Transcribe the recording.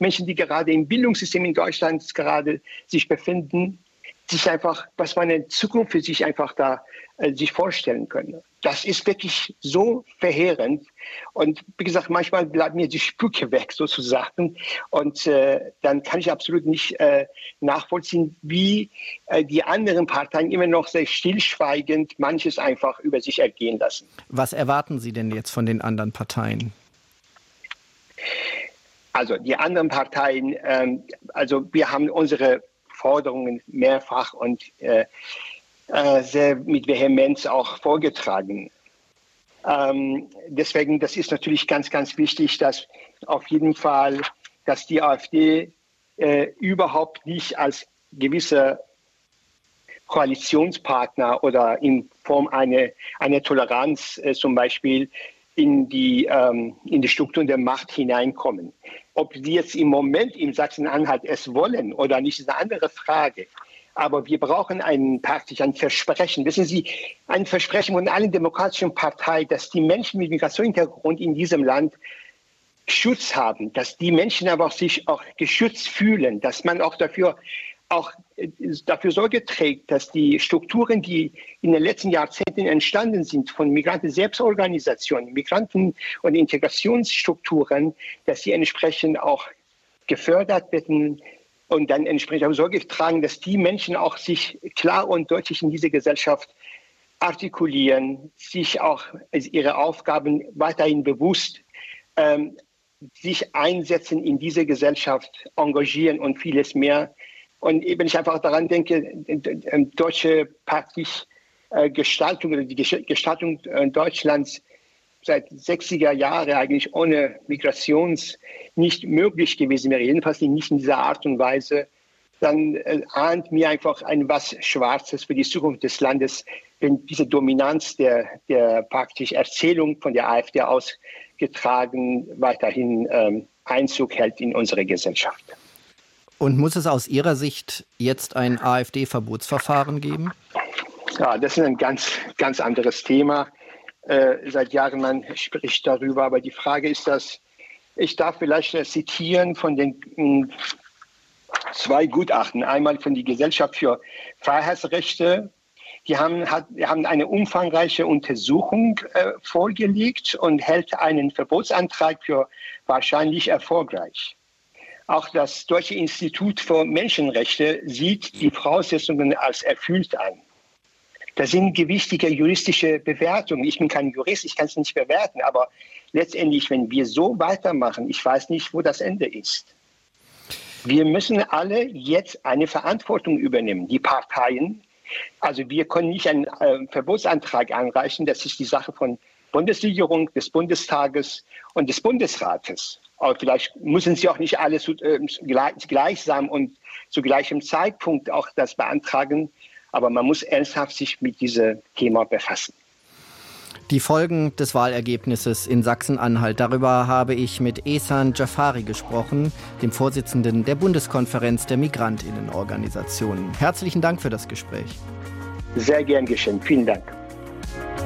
Menschen, die gerade im Bildungssystem in Deutschland gerade sich befinden, sich einfach, was man in Zukunft für sich einfach da sich vorstellen können. Das ist wirklich so verheerend. Und wie gesagt, manchmal bleibt mir die Spucke weg sozusagen. Und dann kann ich absolut nicht nachvollziehen, wie die anderen Parteien immer noch sehr stillschweigend manches einfach über sich ergehen lassen. Was erwarten Sie denn jetzt von den anderen Parteien? Also die anderen Parteien, also wir haben unsere Forderungen mehrfach und sehr mit Vehemenz auch vorgetragen. Deswegen, das ist natürlich ganz, ganz wichtig, dass auf jeden Fall, dass die AfD überhaupt nicht als gewisser Koalitionspartner oder in Form einer Toleranz zum Beispiel in die Strukturen der Macht hineinkommen. Ob sie jetzt im Moment in Sachsen-Anhalt es wollen oder nicht, ist eine andere Frage. Aber wir brauchen praktisch ein Versprechen. Wissen Sie, ein Versprechen von allen demokratischen Parteien, dass die Menschen mit Migrationshintergrund in diesem Land Schutz haben, dass die Menschen aber sich auch geschützt fühlen, dass man auch dafür Sorge trägt, dass die Strukturen, die in den letzten Jahrzehnten entstanden sind, von Migranten-Selbstorganisationen, Migranten- und Integrationsstrukturen, dass sie entsprechend auch gefördert werden und dann entsprechend auch Sorge tragen, dass die Menschen auch sich klar und deutlich in diese Gesellschaft artikulieren, sich auch ihre Aufgaben weiterhin bewusst sich einsetzen, in diese Gesellschaft engagieren und vieles mehr. Und wenn ich einfach daran denke, deutsche praktisch Gestaltung oder die Gestaltung Deutschlands seit 60er Jahren eigentlich ohne Migrations nicht möglich gewesen wäre, jedenfalls nicht in dieser Art und Weise, dann ahnt mir einfach was Schwarzes für die Zukunft des Landes, wenn diese Dominanz der praktisch Erzählung von der AfD ausgetragen weiterhin Einzug hält in unsere Gesellschaft. Und muss es aus Ihrer Sicht jetzt ein AfD-Verbotsverfahren geben? Ja, das ist ein ganz, ganz anderes Thema. Seit Jahren man spricht darüber, aber die Frage ist, ich darf vielleicht zitieren von den 2 Gutachten. Einmal von der Gesellschaft für Freiheitsrechte. Die haben eine umfangreiche Untersuchung vorgelegt und hält einen Verbotsantrag für wahrscheinlich erfolgreich. Auch das Deutsche Institut für Menschenrechte sieht die Voraussetzungen als erfüllt an. Das sind gewichtige juristische Bewertungen. Ich bin kein Jurist, ich kann es nicht bewerten, aber letztendlich, wenn wir so weitermachen, ich weiß nicht, wo das Ende ist. Wir müssen alle jetzt eine Verantwortung übernehmen, die Parteien. Also wir können nicht einen Verbotsantrag einreichen, das ist die Sache von Bundesregierung, des Bundestages und des Bundesrates. Aber vielleicht müssen sie auch nicht alle gleichsam und zu gleichem Zeitpunkt auch das beantragen. Aber man muss ernsthaft sich mit diesem Thema befassen. Die Folgen des Wahlergebnisses in Sachsen-Anhalt, darüber habe ich mit Ehsan Jafari gesprochen, dem Vorsitzenden der Bundeskonferenz der Migrantinnenorganisationen. Herzlichen Dank für das Gespräch. Sehr gern geschehen. Vielen Dank.